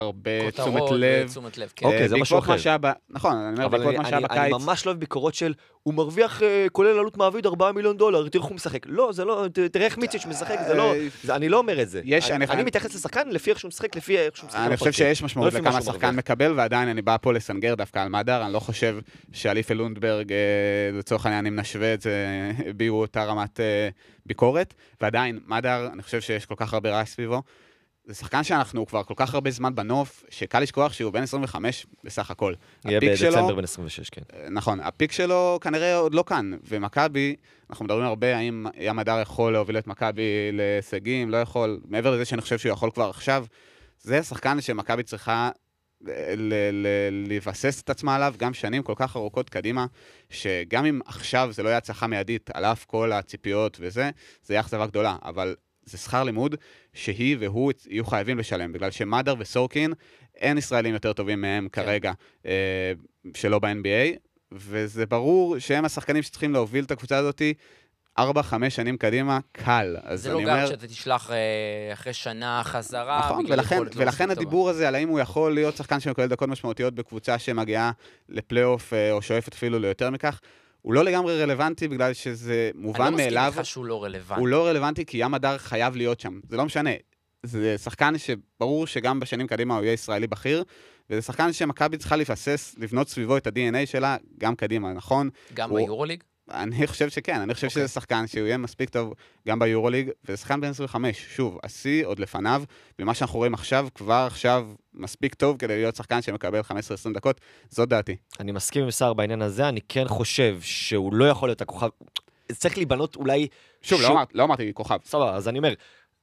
הרבה תשומת לב, כן. אוקיי, זה משהו אחר. נכון, אני אומר, בעקבות מה שהיה בקיץ. אני ממש לא אוהב ביקורות של, הוא מרוויח כולל עלות מעביד $4 מיליון, תראה איך הוא משחק. לא, זה לא, תראה איך מיציץ' משחק, זה לא, אני לא אומר את זה. אני מתייחס לשחקן לפי איך שהוא משחק, לפי איך שהוא משחק. אני חושב שיש משמעות לכמה שחקן מקבל, ועדיין אני בא פה לסנגר דווקא על מדר, אני לא חושב שאליפה לונדברג, לצורך העניין, אם נשווה את זה, הביאו אותה רמת ביקורת, ועדיין, מדר, אני חושב שיש כל כך הרבה רעש סביבו. זה שחקן שאנחנו כבר כל כך הרבה זמן בנוף, שקל לשכוח שהוא בן 25 בסך הכל. יהיה בדצמבר בן 26, כן. נכון, הפיק שלו כנראה עוד לא כאן, ומכבי, אנחנו מדברים הרבה, האם ים הדר יכול להוביל את מכבי להישגים, לא יכול, מעבר לזה שאני חושב שהוא יכול כבר עכשיו, זה שחקן שמכבי צריכה לבסס את עצמה עליו, גם שנים כל כך ארוכות קדימה, שגם אם עכשיו זה לא יהיה הצלחה מיידית, על אף כל הציפיות וזה, זה יהיה אכזבה גדולה, אבל זה שכר לימוד שהיא והוא יהיו חייבים לשלם, בגלל שמדר וסורקין, אין ישראלים יותר טובים מהם כרגע, שלא ב-NBA, וזה ברור שהם השחקנים שצריכים להוביל את הקבוצה הזאת 4-5 שנים קדימה, קל. זה לא גם שאתה תשלח אחרי שנה חזרה. נכון, ולכן הדיבור הזה על האם הוא יכול להיות שחקן שמקבל דקות משמעותיות בקבוצה שמגיעה לפלייאוף או שואפת אפילו ליותר מכך, הוא לא לגמרי רלוונטי בגלל שזה מובן מאליו. אני לא מסכים לך שהוא לא רלוונטי. הוא לא רלוונטי כי ים הדר חייב להיות שם. זה לא משנה. זה שחקן שברור שגם בשנים קדימה הוא יהיה ישראלי בכיר, וזה שחקן שמכבי צריכה לפסס, לבנות סביבו את ה-DNA שלה, גם קדימה, נכון? גם ביורוליג? אני חושב שכן, אני חושב שזה שחקן שהוא יהיה מספיק טוב גם ביורוליג, וזה שחקן בן 25, שוב, השיא עוד לפניו, ומה שאנחנו רואים עכשיו, כבר עכשיו מספיק טוב כדי להיות שחקן שמקבל 15-20 דקות, זאת דעתי. אני מסכים עם שר בעניין הזה, אני כן חושב שהוא לא יכול להיות הכוכב, זה צריך להיבנות אולי... שוב, לא אמרתי כוכב. סבבה, אז אני אומר,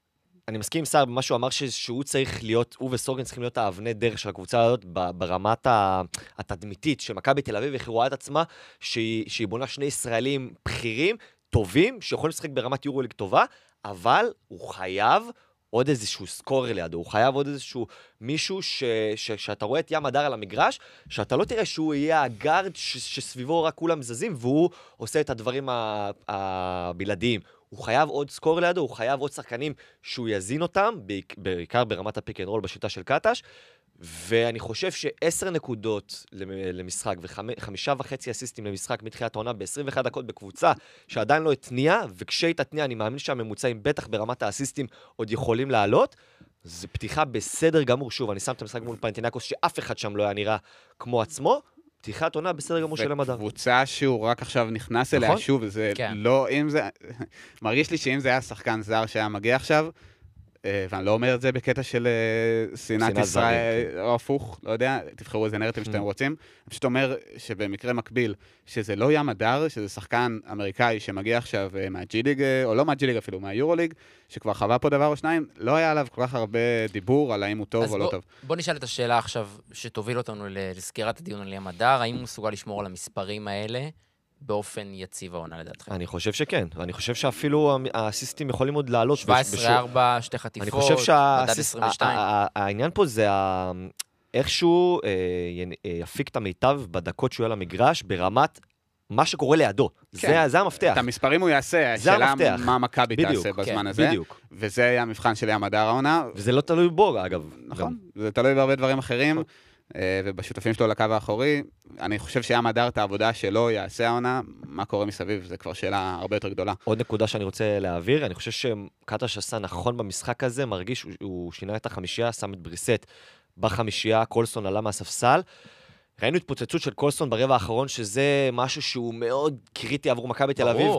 אני מסכים עם שר במה שהוא אמר שהוא צריך להיות, הוא וסורגן צריכים להיות האבני דרך של הקבוצה הזאת ברמת התדמיתית, שמכבי תל אביב הכירה את עצמה, שהיא בונה שני ישראלים בכירים, טובים, שיכולים לשחק ברמת יורוליג טובה, אבל הוא חייב עוד איזשהו סקורר לידו, הוא חייב עוד איזשהו מישהו שאתה רואה את ים הדר על המגרש, שאתה לא תראה שהוא יהיה הגארד שסביבו רק כולם זזים, והוא עושה את הדברים הבלעדיים. הוא חייב עוד סקור לידו, הוא חייב עוד שחקנים שהוא יזין אותם, בעיקר ברמת הפיק אנד רול בשיטה של קטש, ואני חושב ש10 נקודות למשחק ו5.5 אסיסטים למשחק מתחילת העונה ב-21 דקות בקבוצה שעדיין לא התניעה, וכשהיא תתניעה אני מאמין שהממוצעים בטח ברמת האסיסטים עוד יכולים לעלות, זה פתיחה בסדר גמור, שוב, אני שם את המשחק מול פנטינקוס שאף אחד שם לא היה נראה כמו עצמו, פתיחת עונה בסדר גמור של המדר. וקבוצה שהוא רק עכשיו נכנס אליה, שוב, זה לא, אם זה, מרגיש לי שאם זה היה שחקן זר שהיה מגיע עכשיו, ואני לא אומר את זה בקטע של שנאת ישראל, או הפוך, לא יודע, תבחרו איזה נרטיב שאתם רוצים. אני פשוט אומר שבמקרה מקביל, שזה לא ים הדר, שזה שחקן אמריקאי שמגיע עכשיו מהג'י-ליג, או לא מהג'י-ליג אפילו, מהיורוליג, שכבר חווה פה דבר או שניים, לא היה עליו כל כך הרבה דיבור על האם הוא טוב או לא טוב. בוא נשאל את השאלה עכשיו, שתוביל אותנו לסקירת הדיון על ים הדר, האם הוא מסוגל לשמור על המספרים האלה באופן יציב העונה לדעתכם? אני חושב שכן. אני חושב שאפילו האסיסטים יכולים עוד לעלות. 17-4, שתי חטיפות, אני חושב מדד 22. העניין פה זה איכשהו יפיק את המיטב בדקות שהוא יהיה למגרש ברמת מה שקורה לידו. זה המפתח. את המספרים הוא יעשה, השאלה מה מכבי תעשה בזמן הזה. וזה היה המבחן של ים הדר העונה. וזה לא תלוי בו, אגב. נכון, זה תלוי בהרבה דברים אחרים. ובשותפים שלו לקו האחורי, אני חושב שים הדר את העבודה שלו, יעשה העונה, מה קורה מסביב, זה כבר שאלה הרבה יותר גדולה. עוד נקודה שאני רוצה להעביר, אני חושב שקטש עשה נכון במשחק הזה, מרגיש, הוא שינה את החמישייה, שם את בריסט בחמישייה, קולסון עלה מהספסל, ראינו התפוצצות של קולסון ברבע האחרון, שזה משהו שהוא מאוד קריטי עבור מכבי תל אביב,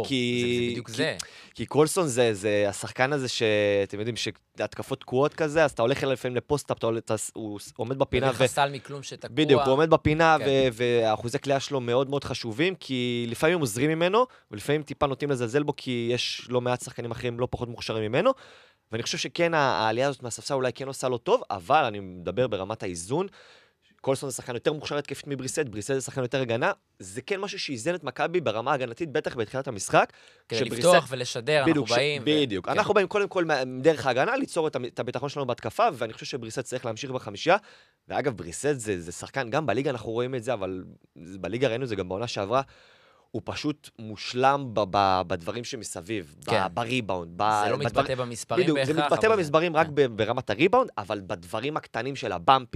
כי קולסון זה השחקן הזה שאתם יודעים, שהתקפות תקועות כזה, אז אתה הולך לפעמים לפוסט-אפ, הוא עומד בפינה. וחסל מכלום שתקוע. בדיוק, הוא עומד בפינה, והאחוזי קליעה שלו מאוד מאוד חשובים, כי לפעמים הם עוזרים ממנו, ולפעמים טיפה נוטים לזלזל בו, כי יש לא מעט שחקנים אחרים לא פחות מוכשרים ממנו, ואני חושב שכן, העלייה הזאת מהספסל אולי כן עושה לו טוב, אבל אני מדבר ברמת האיזון, קולסון זה שחקן יותר מוכשר התקפית מבריסט, בריסט זה שחקן יותר הגנה, זה כן משהו שאיזן את מכבי ברמה הגנתית, בטח בתחילת המשחק. כדי לפתוח ולשדר, אנחנו באים. בדיוק, אנחנו באים קודם כל דרך ההגנה, ליצור את הביטחון שלנו בהתקפה, ואני חושב שבריסט צריך להמשיך בחמישייה, ואגב, בריסט זה שחקן, גם בליגה אנחנו רואים את זה, אבל בליגה ראינו את זה גם בעונה שעברה, הוא פשוט מושלם בדברים שמסביב, בריבאונד. זה לא מתבטא במספרים בהכרח. זה מתבטא במספרים רק ברמת הריבאונד, אבל בדברים הקטנים של הבאמפים,